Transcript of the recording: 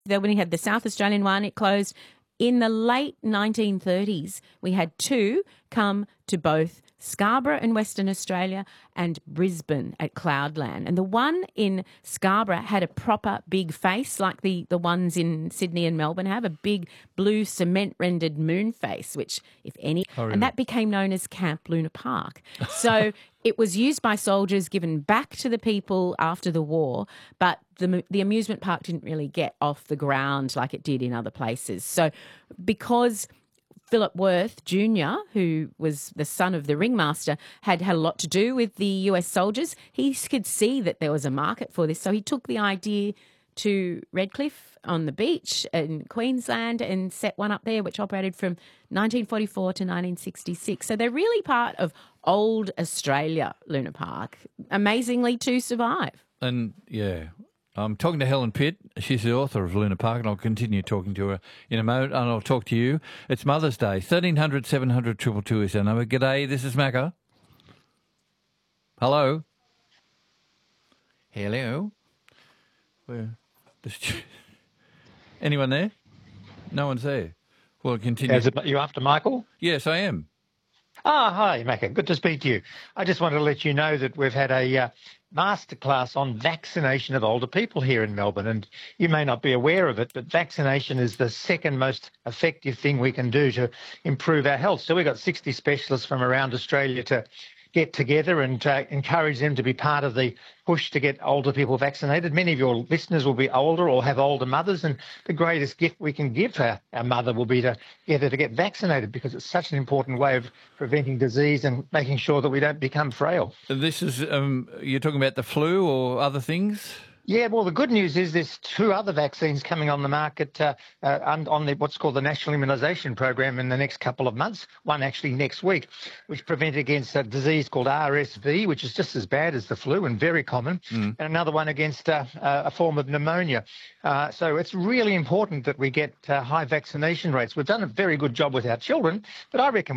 Then when we had the South Australian one, it closed. In the late 1930s, we had two come to both Scarborough in Western Australia and Brisbane at Cloudland. And the one in Scarborough had a proper big face like the ones in Sydney and Melbourne have, a big blue cement-rendered moon face, which, if any, and that became known as Camp Luna Park. So it was used by soldiers, given back to the people after the war, but the amusement park didn't really get off the ground like it did in other places. So because Philip Worth Jr., who was the son of the ringmaster, had a lot to do with the US soldiers, he could see that there was a market for this. So he took the idea to Redcliffe on the beach in Queensland and set one up there, which operated from 1944 to 1966. So they're really part of old Australia, Luna Park, amazingly to survive. And, yeah, I'm talking to Helen Pitt. She's the author of Luna Park, and I'll continue talking to her in a moment, and I'll talk to you. It's Mother's Day. 1300 700 222 is our number. G'day, this is Macca. Hello? Hello? Anyone there? No one's there. Well, continue. Is it you after Michael? Yes, I am. Hi, Macca. Good to speak to you. I just wanted to let you know that we've had a masterclass on vaccination of older people here in Melbourne, and you may not be aware of it, but vaccination is the second most effective thing we can do to improve our health. So we've got 60 specialists from around Australia to get together and encourage them to be part of the push to get older people vaccinated. Many of your listeners will be older or have older mothers, and the greatest gift we can give our mother will be to get her to get vaccinated, because it's such an important way of preventing disease and making sure that we don't become frail. This is, you're talking about the flu or other things? Yeah, well, the good news is there's two other vaccines coming on the market on what's called the National Immunisation Program in the next couple of months, one actually next week, which prevent against a disease called RSV, which is just as bad as the flu and very common, and another one against a form of pneumonia. So it's really important that we get high vaccination rates. We've done a very good job with our children, but I reckon